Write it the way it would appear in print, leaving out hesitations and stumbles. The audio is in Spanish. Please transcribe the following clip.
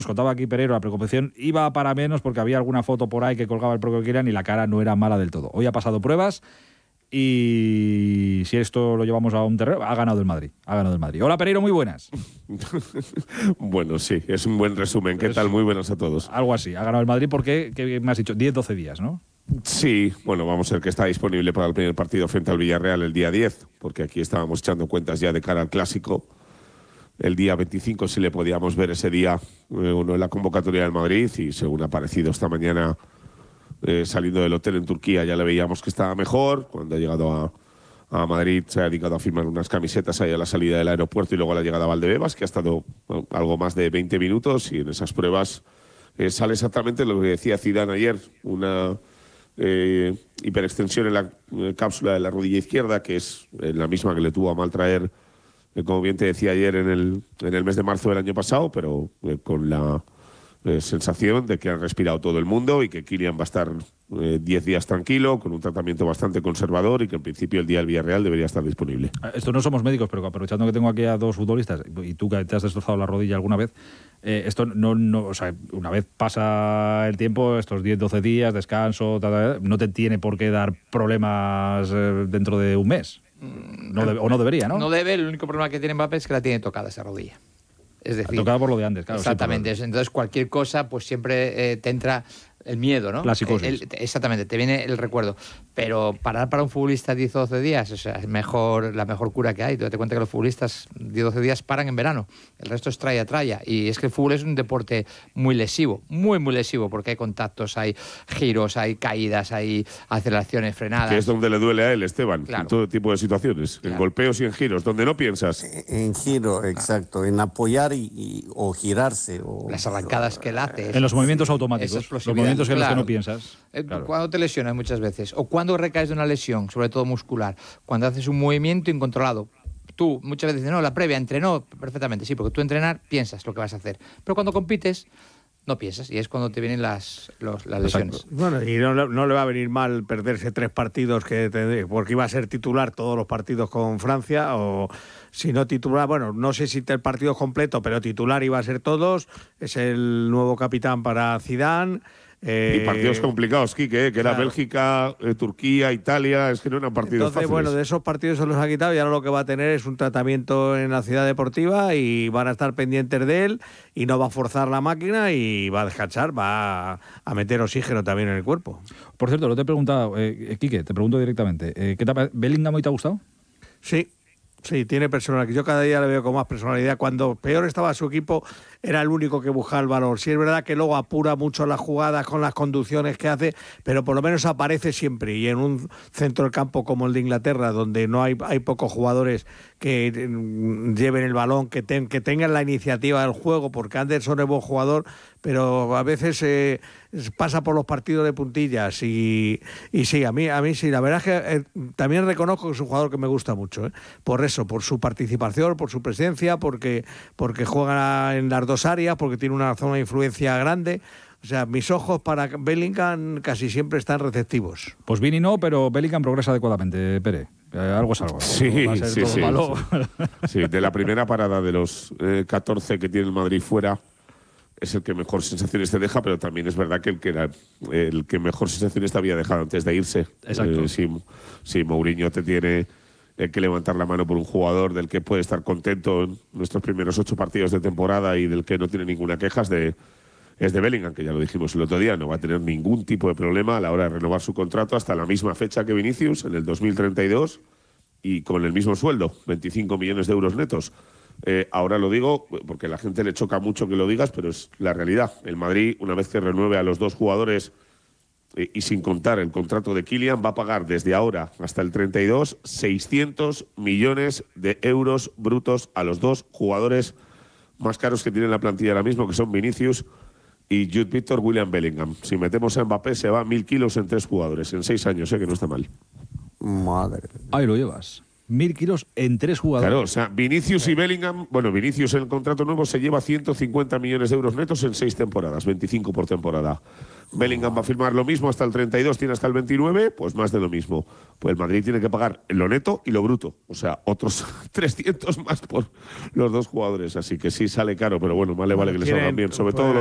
Nos contaba aquí Pereiro, la preocupación iba para menos porque había alguna foto por ahí que colgaba el propio Kylian y la cara no era mala del todo. Hoy ha pasado pruebas y si esto lo llevamos a un terreno, ha ganado el Madrid. Hola Pereiro, muy buenas. Bueno, sí, es un buen resumen. ¿Qué tal? Muy buenas a todos. Algo así, ha ganado el Madrid porque, ¿qué me has dicho? 10-12 días, ¿no? Sí, bueno, vamos a ver que está disponible para el primer partido frente al Villarreal el día 10, porque aquí estábamos echando cuentas ya de cara al Clásico. El día 25 sí le podíamos ver ese día uno en la convocatoria del Madrid y según ha aparecido esta mañana saliendo del hotel en Turquía ya le veíamos que estaba mejor. Cuando ha llegado a Madrid se ha dedicado a firmar unas camisetas ahí a la salida del aeropuerto y luego a la llegada a Valdebebas, que ha estado algo más de 20 minutos y en esas pruebas sale exactamente lo que decía Zidane ayer, una hiperextensión en la cápsula de la rodilla izquierda, que es la misma que le tuvo a mal traer, como bien te decía ayer, en el mes de marzo del año pasado, pero con la sensación de que han respirado todo el mundo y que Kylian va a estar 10 días tranquilo, con un tratamiento bastante conservador y que en principio el día del Villarreal debería estar disponible. Esto no somos médicos, pero aprovechando que tengo aquí a dos futbolistas y tú que te has destrozado la rodilla alguna vez, esto no, o sea, una vez pasa el tiempo, estos 10-12 días, descanso, no te tiene por qué dar problemas dentro de un mes. O no debería, ¿no? No debe, el único problema que tiene Mbappé es que la tiene tocada esa rodilla. Es decir, tocada por lo de antes, claro. Exactamente. Sí, entonces, cualquier cosa, pues siempre te entra el miedo, ¿no? La psicosis. Exactamente, te viene el recuerdo. Pero parar para un futbolista 10 o 12 días, o sea, es la mejor cura que hay. Tú te cuenta que los futbolistas 10 o 12 días paran en verano. El resto es tralla. Y es que el fútbol es un deporte muy lesivo, muy lesivo, porque hay contactos, hay giros, hay caídas, hay aceleraciones, frenadas. Que es donde le duele a él, Esteban, claro, en todo tipo de situaciones, claro, en golpeos y en giros, donde no piensas. En giro, exacto, en apoyar o girarse. Las arrancadas que él hace. En los movimientos automáticos, los movimientos en los que no piensas. Claro. Cuando te lesionas muchas veces, o cuando recaes de una lesión, sobre todo muscular, cuando haces un movimiento incontrolado. Tú muchas veces dices, no, la previa entrenó perfectamente, sí, porque tú entrenar piensas lo que vas a hacer. Pero cuando compites, no piensas, y es cuando te vienen las lesiones. Bueno, y no le va a venir mal perderse 3 partidos porque iba a ser titular todos los partidos con Francia, o si no titular, bueno, no sé si el partido completo, pero titular iba a ser todos. Es el nuevo capitán para Zidane. Y partidos complicados, Quique, que era claro. Bélgica, Turquía, Italia, es que no eran partidos Entonces, fáciles. Bueno, de esos partidos se los ha quitado y ahora lo que va a tener es un tratamiento en la ciudad deportiva y van a estar pendientes de él y no va a forzar la máquina y va a descansar, va a meter oxígeno también en el cuerpo. Por cierto, lo te he preguntado, Quique, te pregunto directamente, ¿qué tal? ¿Bellingham hoy te ha gustado? Sí, tiene personalidad. Yo cada día le veo con más personalidad. Cuando peor estaba su equipo, era el único que buscaba el valor. Sí es verdad que luego apura mucho las jugadas con las conducciones que hace, pero por lo menos aparece siempre. Y en un centro del campo como el de Inglaterra, donde no hay pocos jugadores que lleven el balón, que tengan la iniciativa del juego, porque Anderson es buen jugador, pero a veces pasa por los partidos de puntillas y sí, a mí sí, la verdad es que también reconozco que es un jugador que me gusta mucho, por eso, por su participación, por su presencia, porque juega en las dos áreas, porque tiene una zona de influencia grande. O sea, mis ojos para Bellingham casi siempre están receptivos. Pues Vini no, pero Bellingham progresa adecuadamente, Pere. Algo es algo. Sí, va a ser todo malo. Sí, de la primera parada de los 14 que tiene el Madrid fuera, es el que mejor sensaciones te deja, pero también es verdad que el que mejor sensaciones te había dejado antes de irse. Exacto. Si Mourinho te tiene que levantar la mano por un jugador del que puede estar contento en nuestros primeros 8 partidos de temporada y del que no tiene ninguna queja, es de Bellingham, que ya lo dijimos el otro día, no va a tener ningún tipo de problema a la hora de renovar su contrato hasta la misma fecha que Vinicius, en el 2032, y con el mismo sueldo, 25 millones de euros netos. Ahora lo digo porque a la gente le choca mucho que lo digas, pero es la realidad. El Madrid, una vez que renueve a los 2 jugadores y sin contar el contrato de Kylian, va a pagar desde ahora hasta el 32 600 millones de euros brutos a los 2 jugadores más caros que tiene la plantilla ahora mismo, que son Vinicius y Jude Victor William Bellingham. Si metemos a Mbappé, se va 1000 kilos en 3 jugadores, en 6 años, que no está mal. Madre. Ahí lo llevas. 1.000 kilos en 3 jugadores. Claro, o sea, Vinicius y Bellingham, bueno, Vinicius en el contrato nuevo se lleva 150 millones de euros netos en 6 temporadas, 25 por temporada. Bellingham va a firmar lo mismo hasta el 32, tiene hasta el 29, pues más de lo mismo. Pues el Madrid tiene que pagar lo neto y lo bruto, o sea, otros 300 más por los dos jugadores, así que sí sale caro, pero bueno, más le vale que les salgan bien, sobre todo